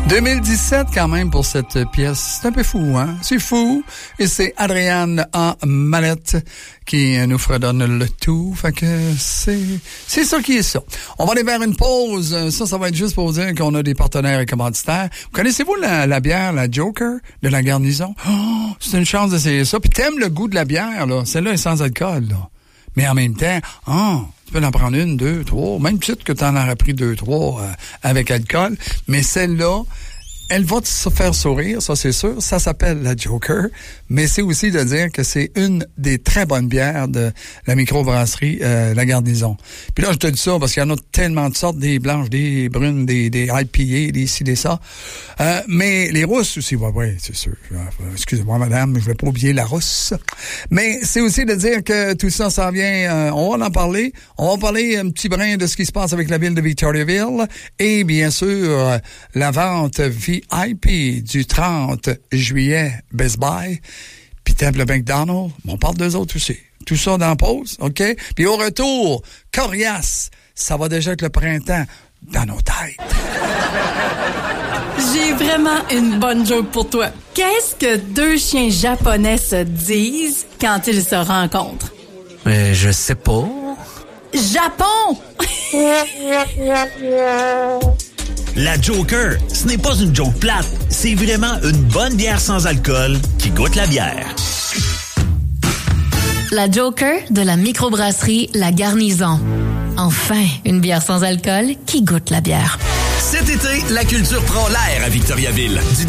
2017 quand même pour cette pièce. C'est un peu fou, hein? C'est fou. Et c'est Adrienne en mallette qui nous fredonne le tout. Fait que c'est ça qui est ça. On va aller vers une pause. Ça va être juste pour vous dire qu'on a des partenaires et commanditaires. Connaissez-vous la bière, la Joker de la Garnison? Oh, c'est une chance d'essayer ça. Puis t'aimes le goût de la bière, là. Celle-là est sans alcool, là. Mais en même temps, tu peux en prendre une, deux, trois, même petite que tu en aurais pris deux, trois avec alcool. Mais celle-là, elle va te faire sourire, ça c'est sûr. Ça s'appelle la Joker. Mais c'est aussi de dire que c'est une des très bonnes bières de la microbrasserie La Garnison. Puis là, je te dis ça parce qu'il y en a tellement de sortes, des blanches, des brunes, des IPA, des ci, des ça. Mais les rousses aussi, ouais, c'est sûr. Excusez-moi, madame, mais je vais pas oublier la rousse. Mais c'est aussi de dire que tout ça s'en vient, on va en parler. On va parler un petit brin de ce qui se passe avec la ville de Victoriaville. Et bien sûr, la vente VIP du 30 juillet, Best Buy, puis Temple McDonald, on parle d'eux autres aussi. Tout ça dans la pause, OK? Puis au retour, Coriace, ça va déjà être le printemps dans nos têtes. J'ai vraiment une bonne joke pour toi. Qu'est-ce que deux chiens japonais se disent quand ils se rencontrent? Je sais pas. Japon! La Joker, ce n'est pas une joke plate, c'est vraiment une bonne bière sans alcool qui goûte la bière. La Joker de la microbrasserie La Garnison. Enfin, une bière sans alcool qui goûte la bière. Cet été, la culture prend l'air à Victoriaville. Du